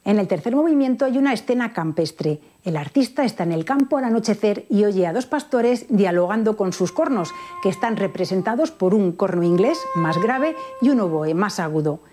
En el tercer movimiento hay una escena campestre. El artista está en el campo al anochecer y oye a dos pastores dialogando con sus cornos, que están representados por un corno inglés más grave y un oboe más agudo.